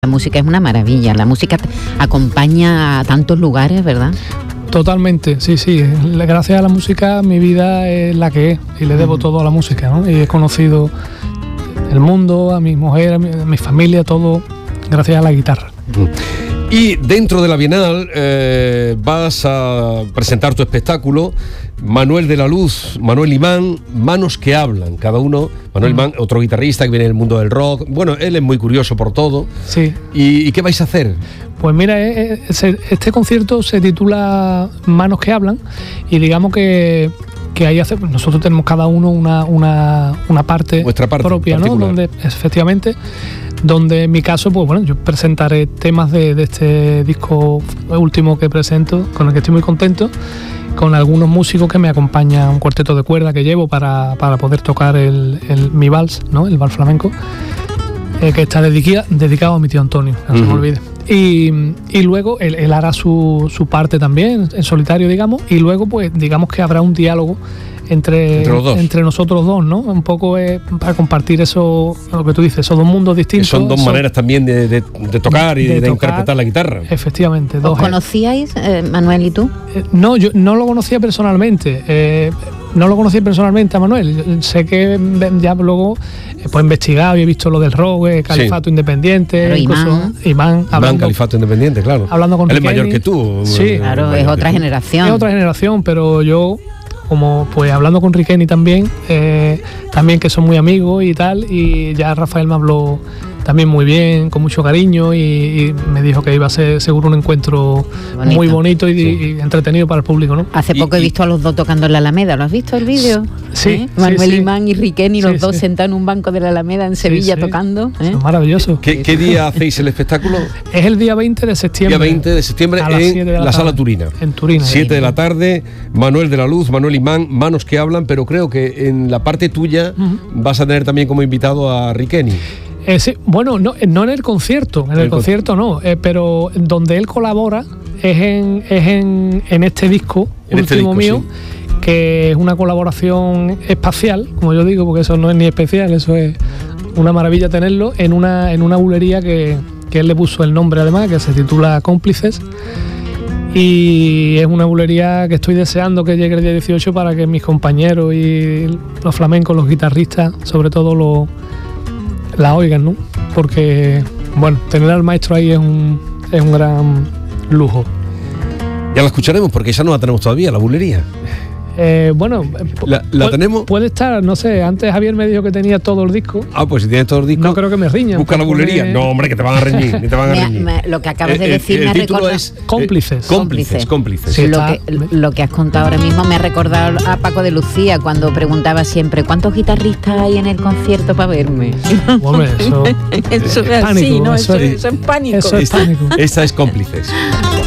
La música es una maravilla, la música acompaña a tantos lugares, ¿verdad? Totalmente, sí. Gracias a la música mi vida es la que es y le debo todo a la música, ¿no? Y he conocido el mundo, a mi mujer, a mi familia, todo gracias a la guitarra. Y dentro de la Bienal vas a presentar tu espectáculo, Manuel de la Luz, Manuel Imán, Manos que Hablan, cada uno. Manuel Imán, otro guitarrista que viene del mundo del rock. Bueno, él es muy curioso por todo. Sí. ¿Y qué vais a hacer? Pues mira, este concierto se titula Manos que Hablan y digamos que ahí nosotros tenemos cada uno una parte propia, ¿no? Donde efectivamente, donde en mi caso, pues bueno, yo presentaré temas de este disco último que presento, con el que estoy muy contento, con algunos músicos que me acompañan, un cuarteto de cuerda que llevo para poder tocar mi vals, ¿no? El vals flamenco, que está dedicado a mi tío Antonio, no se me olvide. Y luego él hará su parte también, en solitario, digamos, y luego pues digamos que habrá un diálogo entre nosotros dos, ¿no? Un poco para compartir eso, lo que tú dices, esos dos mundos distintos. Que son dos maneras también de tocar y de interpretar la guitarra. Efectivamente. ¿Os conocíais, Manuel y tú? No, yo no lo conocía personalmente. No lo conocía personalmente a Manuel. Sé que ya luego he investigado y he visto lo del rock, Califato Independiente, claro, incluso Imán Califato Independiente, claro. Hablando con Él Riqueni. Es mayor que tú. Sí, claro, es otra generación. Es otra generación, pero yo, como pues hablando con Riqueni también que son muy amigos y tal, y ya Rafael me habló también muy bien, con mucho cariño, y me dijo que iba a ser seguro un encuentro muy bonito y entretenido para el público, ¿no? Hace poco he visto a los dos tocando en la Alameda, ¿lo has visto el vídeo? Sí. Manuel Imán y Riqueni, los dos sentados en un banco de la Alameda en Sevilla tocando. Es maravilloso. ¿Qué día hacéis el espectáculo? Es el día 20 de septiembre. Día 20 de septiembre en la Sala Turina. En Turina. 7 de la tarde, Manuel de la Luz, Manuel Imán, Manos que Hablan, pero creo que en la parte tuya vas a tener también como invitado a Riqueni. Sí, bueno, no en el concierto, concierto no, pero donde él colabora es en este disco último mío, sí, que es una colaboración espacial, como yo digo, porque eso no es ni especial, eso es una maravilla tenerlo en una bulería que él le puso el nombre además, que se titula Cómplices. Y es una bulería que estoy deseando que llegue el día 18 para que mis compañeros y los flamencos, los guitarristas, sobre todo la oigan, ¿no? Porque, bueno, tener al maestro ahí es un gran lujo. Ya la escucharemos, porque esa no la tenemos todavía, la bulería. Bueno, ¿La tenemos? Puede estar, no sé, antes Javier me dijo que tenía todo el disco. Ah, pues si tienes todo el disco, no creo que me riñan. Busca la bulería. No, hombre, que te van a reñir, ni te van a reñir. Lo que acabas de decir me ha recordado. Es Cómplices. Cómplices. Sí, lo que has contado ahora mismo me ha recordado a Paco de Lucía cuando preguntaba siempre ¿cuántos guitarristas hay en el concierto para verme? Hombre, eso es así, ¿no? Eso es pánico. Eso es pánico. Esta es Cómplices.